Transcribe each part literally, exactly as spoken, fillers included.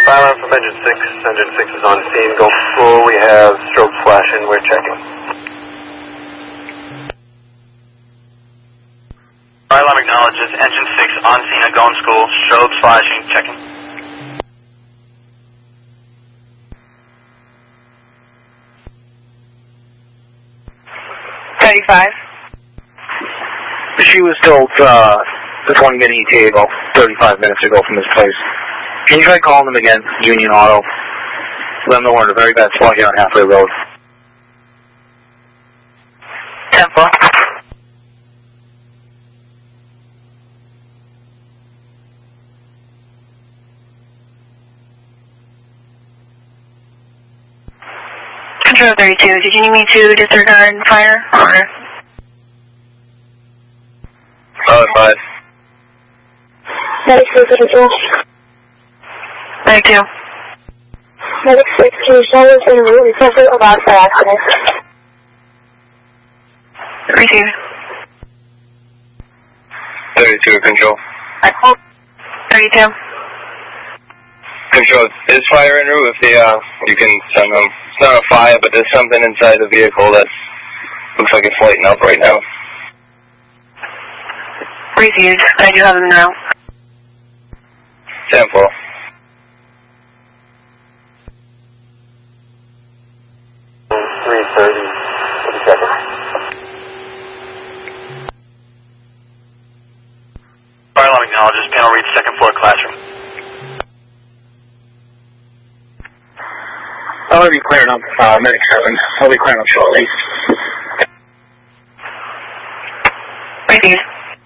Fire alarm from engine six. Engine six is on scene. Go full. We have strobe flashing. We're checking. Fire alarm acknowledges. Engine six on scene at Going School. Strobes flashing. Checking. thirty-five. She was told uh, the twenty minute E T A about thirty-five minutes ago from this place. Can you try calling them again, Union Auto? Let them know we're in a very bad spot here on Halfway Road. Temple. Control thirty-two, did you need me to disregard fire or? Oh, five. Medic six, control. thirty-two. Medic six, can you show us in a room recovery about the accident? Receive. thirty-two, control. I hope. thirty-two. Control, is fire en route? If the, uh, you can send them. It's not a fire, but there's something inside the vehicle that looks like it's lighting up right now. Received. I do have them now. Temple. three thirty. thirty seconds. Fire alarm acknowledges. Panel reads second floor classroom. I'll be clearing up, uh, Medic seven. I'll be clearing up shortly. Received.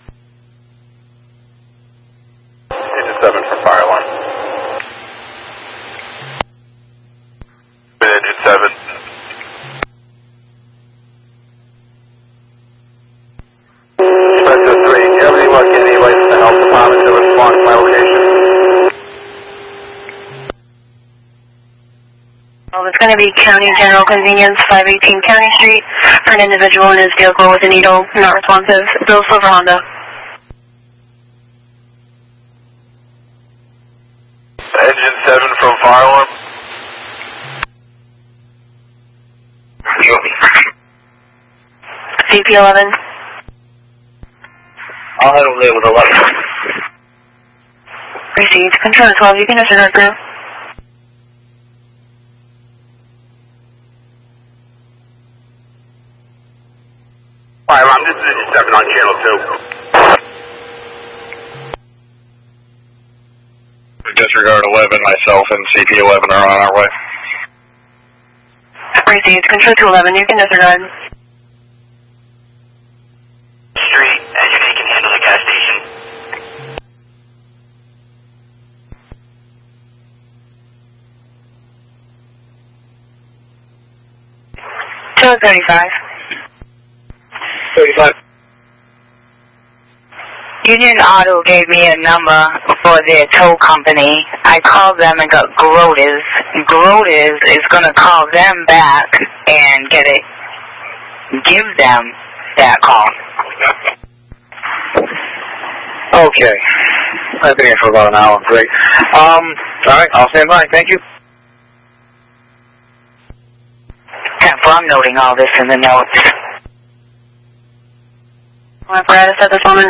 Engine seven for fire alarm. Engine seven. Inspector three, do you have any luck getting anybody from the health department to respond to my location? Well, it's going to be County General Convenience, five eighteen County Street, for an individual in his vehicle with a needle, not responsive. Bill Silver Honda. Engine seven from fire alarm. C P eleven. I'll head over there with eleven. Received. Control twelve, you can disregard now. Fire alarm, this is Engine seven on channel two. Disregard eleven, myself and C P eleven are on our way. Received. Control to eleven, you can disregard. Street, and Unit can handle the gas station. two thirty-five. thirty-five. Union Auto gave me a number for their tow company. I called them and got Grodas. Grodas is going to call them back and get it, give them that call. Okay. I've been here for about an hour. Great. Um, alright, I'll stand by. Thank you. Well, I'm noting all this in the notes. Apparatus at this moment.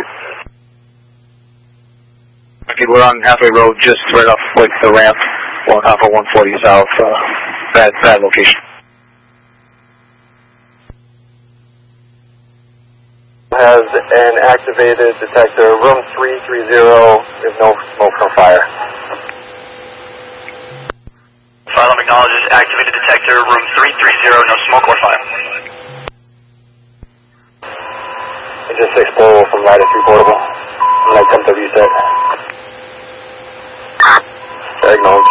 Okay, we're on Halfway Road, just right off like the ramp, one off of one forty South. Uh, bad, bad location. Has an activated detector, room three three zero, there's no smoke from fire. Fire alarm acknowledges activated detector, room three three zero, no smoke or fire. Engine six portable from Rider three portable, light M W set. Acknowledge.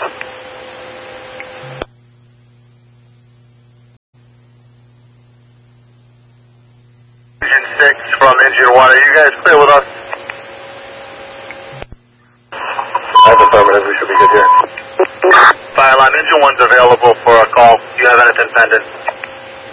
Engine six from Engine one, are you guys clear with us? That's affirmative, we should be good here. Fire alarm, Engine one's available for a call. Do you have anything pending?